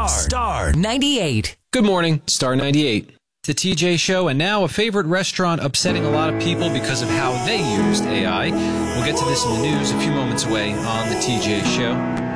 Star 98. Good morning, Star 98. The TJ Show, and now a favorite restaurant upsetting a lot of people because of how they used AI. We'll get to this in the news a few moments away on the TJ Show.